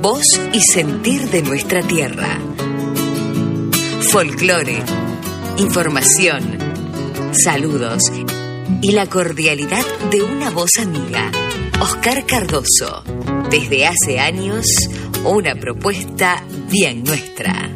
voz y sentir de nuestra tierra. Folclore, información, saludos y la cordialidad de una voz amiga. Oscar Cardoso, desde hace años, una propuesta bien nuestra.